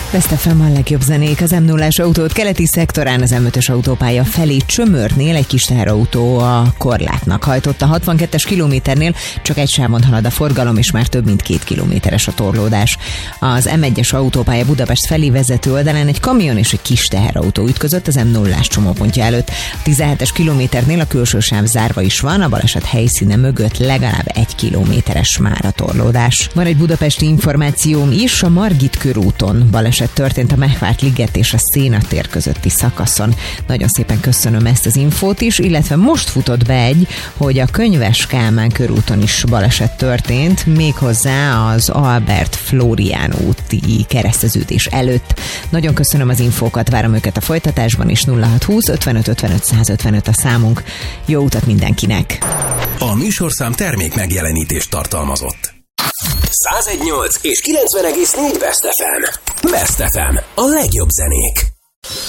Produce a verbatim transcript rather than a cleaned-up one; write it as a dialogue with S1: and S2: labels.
S1: Best ef em a legjobb zenék. Az em nullás autót keleti szektorán az em ötös autópálya felé Csömörnél egy kis teherautó a korlátnak hajtott. A hatvankettes kilométernél csak egy sávon halad a forgalom, és már több mint két kilométeres a torlódás. Az em egyes autópálya Budapest felé vezető oldalán egy kamion és egy kis teherautó ütközött az em nullás csomópontja előtt. A tizenhetes kilométernél a külső sáv zárva is van, a baleset helyszíne mögött legalább egy kilométeres már a torlódás. Van egy budapesti információm is, a Margit körúton baleset történt a Mehvárt-liget és a Széna tér közötti szakaszon. Nagyon szépen köszönöm ezt az infót is, illetve most futott be egy, hogy a Könyves Kálmán körúton is baleset történt, méghozzá az Albert Flórián úti kereszteződés előtt. Nagyon köszönöm az infókat, várom őket a folytatásban, és nulla hat húsz ötvenöt ötvenöt százötvenöt a számunk. Jó utat mindenkinek!
S2: A műsorszám termék megjelenítést tartalmazott. száz egy egész nyolc és kilencven egész négy Best ef em. Best ef em. A legjobb zenék.